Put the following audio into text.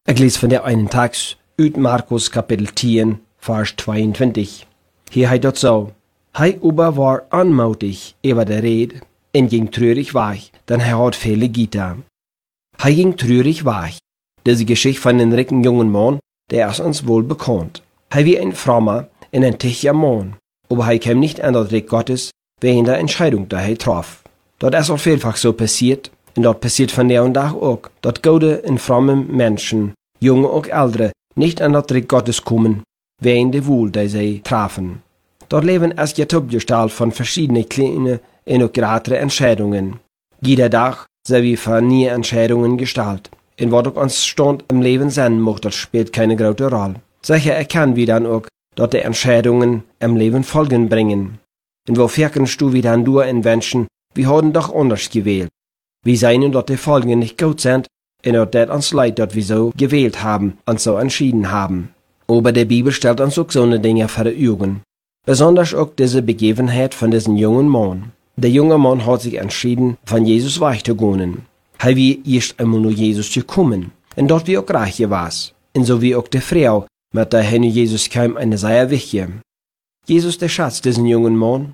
Ik lees van der einen Tags uit Markus Kapitel 10, Vers 22. Hier heißt dat zo. Hij aber war anmutig über der Rede en ging treurig weg, denn er had viele Gitter. Hij ging treurig weg. Diese Geschichte von den reichen jungen Mann, der ist uns wohl bekannt. Hij wie ein frommer en ein tüchtiger Mann, aber hij kam nicht an das Reich Gottes wegen der Entscheidung, die er traf. Das ist auch vielfach so passiert, und das passiert von der und Tag auch, dass gute und fromme Menschen, junge und ältere, nicht an das Reich Gottes kommen, wegen der Wohl, die sie trafen. Dort leben ist jetzt abgestellt von verschiedenen kleinen und auch größeren Entscheidungen. Jeder Tag sind wir von neuen Entscheidungen gestaltet. Und was auch uns Stand im Leben sein muss, das spielt keine große Rolle. Sicher erkennen wir dann auch, dass die Entscheidungen im Leben Folgen bringen. Und wo kannst du wieder durch in Menschen, wir haben doch anders gewählt. Wir sehen, dass die Folgen nicht gut sind, und dass das uns leid, dass wir so gewählt haben und so entschieden haben. Aber die Bibel stellt uns auch so eine Dinge vor die Augen. Besonders auch diese Begebenheit von diesem jungen Mann. Der junge Mann hat sich entschieden, von Jesus wegzugehen. Er wie erst einmal nur Jesus zu kommen. Und dort wie auch reich war. Und so wie auch die Frau, mit der Jesus kam, eine sehr wichtige. Jesus, der Schatz diesen jungen Mann,